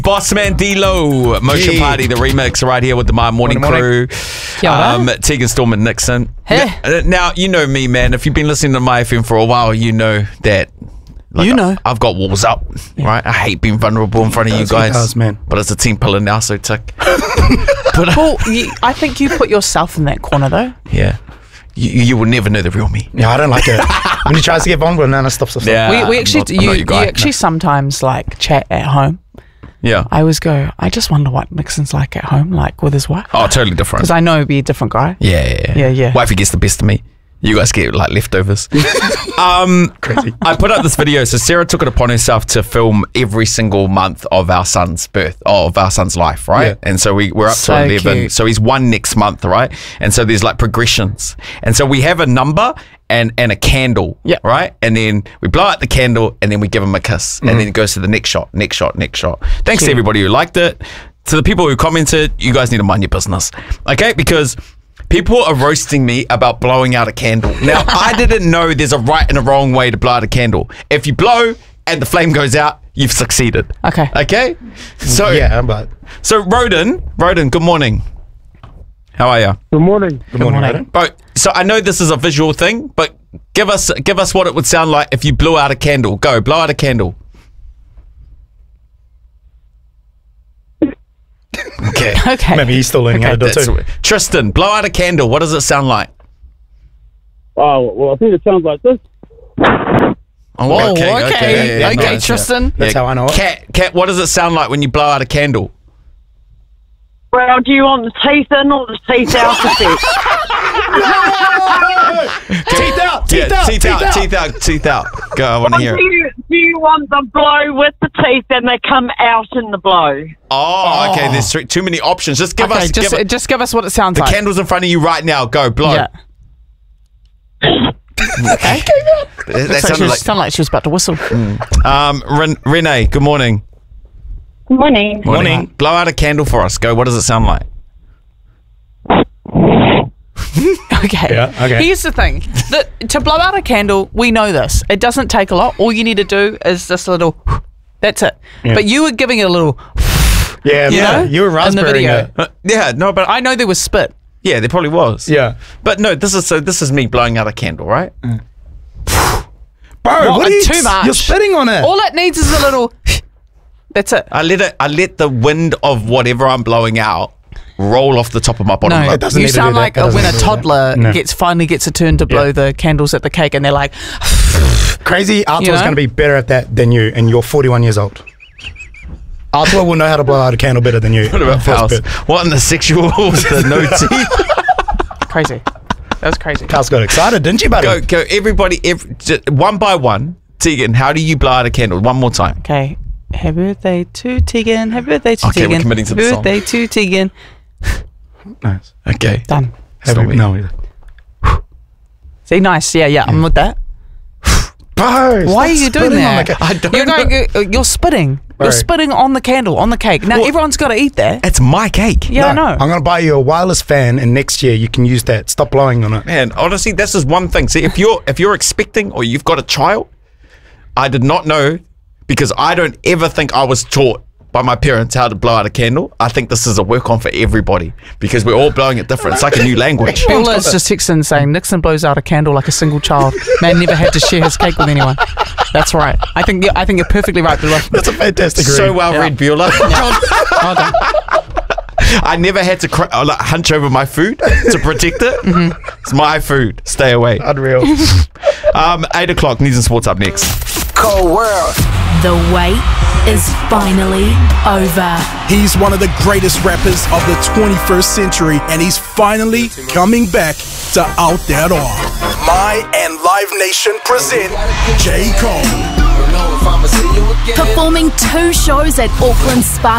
Bossman D-Lo, Motion Party, the remix right here with the My Morning Crew. Tegan Storm and Nixon. Hey. Now, you know me, man. If you've been listening to My FM for a while, you know that I've got walls up, right? I hate being vulnerable in front of you guys. Man. But it's a team pillar now, so tick. Well, I think you put yourself in that corner, though. Yeah. You will never know the real me. Yeah, I don't like it. When he tries to get vulnerable, no, stop. Yeah, we actually, you actually sometimes like chat at home. Yeah. I always go, I just wonder what Nixon's like at home, like with his wife. Oh, totally different. Because I know he'd be a different guy. Yeah. Wifey gets the best of me. You guys get like leftovers. Crazy. I put up this video. So Sarah took it upon herself to film every single month of our son's birth, of our son's life, right? Yeah. And so we're up to 11. Cute. So he's 1 next month, right? And so there's like progressions. And so we have a number and a candle, right? And then we blow out the candle and then we give him a kiss. And then it goes to the next shot. Thanks to everybody who liked it. To the people who commented, you guys need to mind your business. Okay? Because people are roasting me about blowing out a candle. Now, I didn't know there's a right and a wrong way to blow out a candle. If you blow and the flame goes out, you've succeeded. Okay? So, So, Roden, good morning. How are you? Good morning. Good morning, Roden. Bro, so I know this is a visual thing, but give us what it would sound like if you blew out a candle. Go, blow out a candle. Okay. Maybe he's still learning how to do it too. Tristan, blow out a candle. What does it sound like? Oh, well, I think it sounds like this. Oh, okay, nice. Tristan. That's how I know it. Kat, what does it sound like when you blow out a candle? Well, do you want the teeth in or the teeth out of it? Teeth out. Go, I want to hear it. Do you want the blow with the teeth and they come out in the blow? Oh, okay. There's too many options. Just give us. Just give us what it sounds like. The candle's in front of you right now. Go, blow. Yeah. Okay. That sounded like she was about to whistle. Renee, good morning. Good morning. Morning. Blow out a candle for us. Go. What does it sound like? Okay. Here's the thing. To blow out a candle, we know this. It doesn't take a lot. All you need to do is this little... That's it. Yeah. But you were giving it a little... You were raspberrying it. But I know there was spit. Yeah, there probably was. Yeah. But no, this is me blowing out a candle, right? Bro, what are you... Too much. You're spitting on it. All it needs is a little... That's it. I let the wind of whatever I'm blowing out roll off the top of my bottom lip. You sound like when a toddler finally gets a turn to blow the candles at the cake and they're like... Crazy, Arthur's going to be better at that than you, and you're 41 years old. Arthur will know how to blow out a candle better than you. What about Pals? What in the sexual with the no teeth? Crazy. That was crazy. Pals got excited, didn't you, buddy? Go, everybody, one by one. Tegan, how do you blow out a candle? One more time. Okay. Happy birthday to Tegan. Happy birthday to Tegan. Okay, we're committing to the song. Happy birthday to Tegan. Nice. Okay. Done. No. See, nice. Yeah. I'm with that. Bro, why are you doing that? I don't know. You're spitting. You're spitting on the candle, on the cake. Now, everyone's got to eat that. It's my cake. Yeah, I know. I'm going to buy you a wireless fan, and next year you can use that. Stop blowing on it. Man, honestly, this is one thing. See, if you're expecting or you've got a child, I did not know, because I don't ever think I was taught by my parents how to blow out a candle. I think this is a work on for everybody, because we're all blowing it different. It's like a new language. Beulah is just texting saying Nixon blows out a candle like a single child. Man never had to share his cake with anyone. That's right. I think you're perfectly right, Beulah. That's a fantastic read. So well read, Beulah. Well done. I never had to hunch over my food to protect it. It's my food. Stay away. Unreal. 8 o'clock, News and Sports up next. Cold World. The wait is finally over. He's one of the greatest rappers of the 21st century, and he's finally coming back to Out That R. My and Live Nation present J. Cole. Performing 2 shows at Auckland Spark